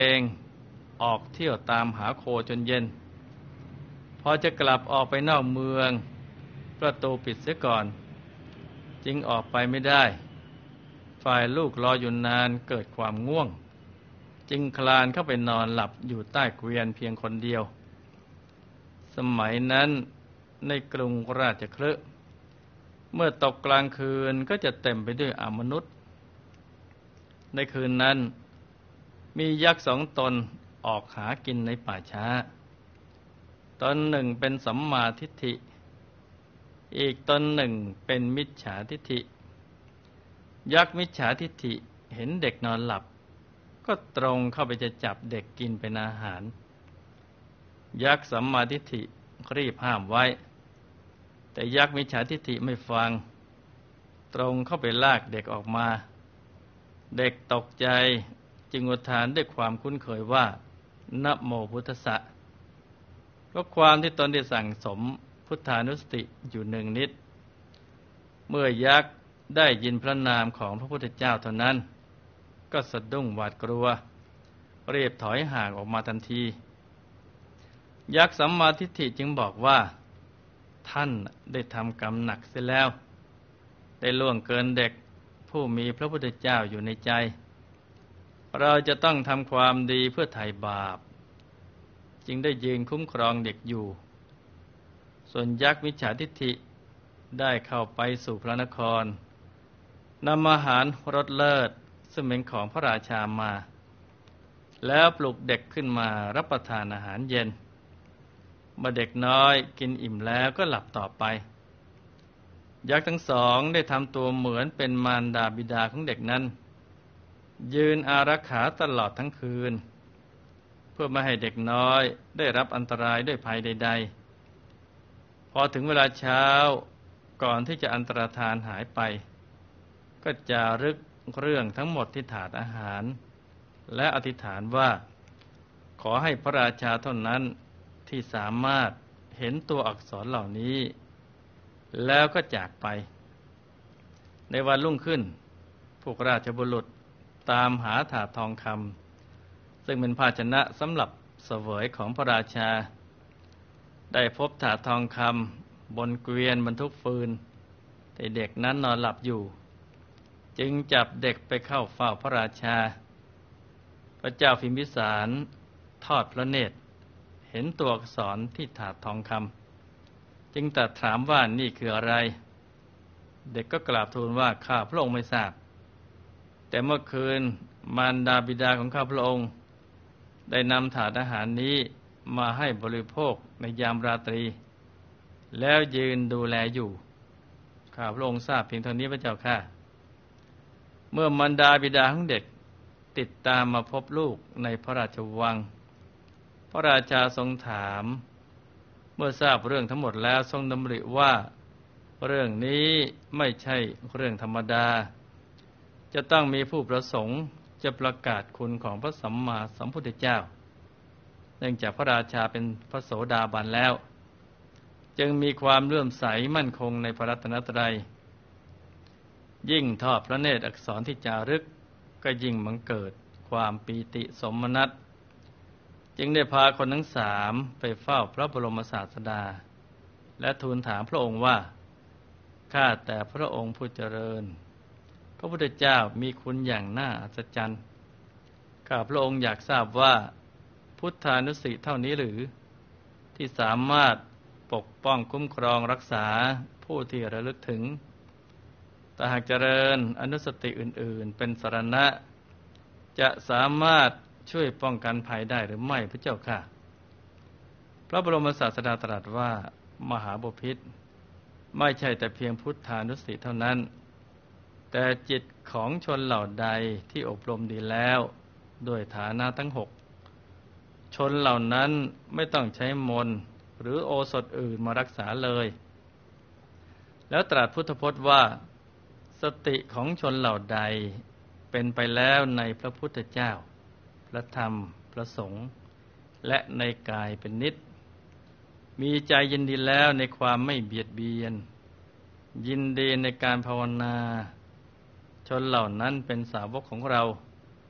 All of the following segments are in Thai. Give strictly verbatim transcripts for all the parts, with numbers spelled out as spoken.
เองออกเที่ยวตามหาโคจนเย็นพอจะกลับออกไปนอกเมืองประตูปิดเสียก่อนจึงออกไปไม่ได้ฝ่ายลูกรออยู่นานเกิดความง่วงจึงคลานเข้าไปนอนหลับอยู่ใต้เกวียนเพียงคนเดียวสมัยนั้นในกรุงราชคฤห์เมื่อตกกลางคืนก็จะเต็มไปด้วยอมนุษย์ในคืนนั้นมียักษ์สองตนออกหากินในป่าช้าตนหนึ่งเป็นสัมมาทิฏฐิอีกตนหนึ่งเป็นมิจฉาทิฏฐิยักษ์มิจฉาทิฏฐิเห็นเด็กนอนหลับก็ตรงเข้าไปจะจับเด็กกินเป็นอาหารยักษ์สัมมาทิฏฐิรีบห้ามไว้แต่ยักษ์มิจฉาทิฏฐิไม่ฟังตรงเข้าไปลากเด็กออกมาเด็กตกใจจึงอุทานด้วยความคุ้นเคยว่านะโมพุทธัสสะเพราะความที่ตนได้สั่งสมพุทธานุสติอยู่หนึ่งนิดเมื่อยักษ์ได้ยินพระนามของพระพุทธเจ้าเท่านั้นก็สะดุ้งหวาดกลัวรีบถอยห่างออกมาทันทียักษ์สัมมาทิฏฐิจึงบอกว่าท่านได้ทำกรรมหนักเสียแล้วได้ล่วงเกินเด็กผู้มีพระพุทธเจ้าอยู่ในใจเราจะต้องทำความดีเพื่อไถ่บาปจึงได้ยืนคุ้มครองเด็กอยู่ส่วนยักษ์มิจฉาทิฏฐิได้เข้าไปสู่พระนครนำอาหารรสเลิศซึ่งเป็นของพระราชามาแล้วปลุกเด็กขึ้นมารับประทานอาหารเย็นเมื่อเด็กน้อยกินอิ่มแล้วก็หลับต่อไปยักษ์ทั้งสองได้ทำตัวเหมือนเป็นมารดาบิดาของเด็กนั้นยืนอารักขาตลอดทั้งคืนเพื่อไม่ให้เด็กน้อยได้รับอันตรายด้วยภัยใดๆพอถึงเวลาเช้าก่อนที่จะอันตรธานหายไปก็จารึกเรื่องทั้งหมดที่ถาดอาหารและอธิษฐานว่าขอให้พระราชาเท่านั้นที่สามารถเห็นตัวอักษรเหล่านี้แล้วก็จากไปในวันรุ่งขึ้นพวกราชบุรุษตามหาถาดทองคำซึ่งเป็นภาชนะสำหรับเสวยของพระราชาได้พบถาดทองคำบนเกวียนบรรทุกฟืนแต่เด็กนั้นนอนหลับอยู่จึงจับเด็กไปเข้าเฝ้าพระราชาพระเจ้าพิมพิสารทอดพระเนตรเห็นตัวอักษรที่ถาดทองคำจึงตรัสถามว่านี่คืออะไรเด็กก็กราบทูลว่าข้าพระองค์ไม่ทราบแต่เมื่อคืนมารดาบิดาของข้าพระองค์ได้นำถาดอาหารนี้มาให้บริโภคในยามราตรีแล้วยืนดูแลอยู่ข้าพระองค์ทราบเพียงเท่านี้พระเจ้าค่ะเมื่อมารดาบิดาของเด็กติดตามมาพบลูกในพระราชวังพระราชาทรงถามเมื่อทราบเรื่องทั้งหมดแล้วทรงดำริว่าเรื่องนี้ไม่ใช่เรื่องธรรมดาจะต้องมีผู้ประสงค์จะประกาศคุณของพระสัมมาสัมพุทธเจ้าเนื่องจากพระราชาเป็นพระโสดาบันแล้วจึงมีความเลื่อมใสมั่นคงในพระรัตนตรัยยิ่งทอดพระเนตรอักษรที่จารึกก็ยิ่งบังเกิดความปีติสมนัสจึงได้พาคนทั้งสามไปเฝ้าพระบรมศาสดาและทูลถามพระองค์ว่าข้าแต่พระองค์ผู้เจริญพระพุทธเจ้ามีคุณอย่างน่าอัศจรรย์ข้าพระองค์อยากทราบว่าพุทธานุสติเท่านี้หรือที่สามารถปกป้องคุ้มครองรักษาผู้ที่ระลึกถึงแต่หากเจริญอนุสติอื่นๆเป็นสรณะจะสามารถช่วยป้องกันภัยได้หรือไม่พระเจ้าค่ะพระบรมศาสดาตรัสว่ามหาบพิตรไม่ใช่แต่เพียงพุทธานุสติเท่านั้นแต่จิตของชนเหล่าใดที่อบรมดีแล้วด้วยฐานะทั้งหกชนเหล่านั้นไม่ต้องใช้มนต์หรือโอสถอื่นมารักษาเลยแล้วตรัสพุทธพจน์ว่าสติของชนเหล่าใดเป็นไปแล้วในพระพุทธเจ้าพระธรรมพระสงฆ์และในกายเป็นนิจมีใจยินดีแล้วในความไม่เบียดเบียนยินดีในการภาวนาชนเหล่านั้นเป็นสาวกของเรา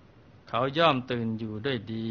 เขาย่อมตื่นอยู่ด้วยดี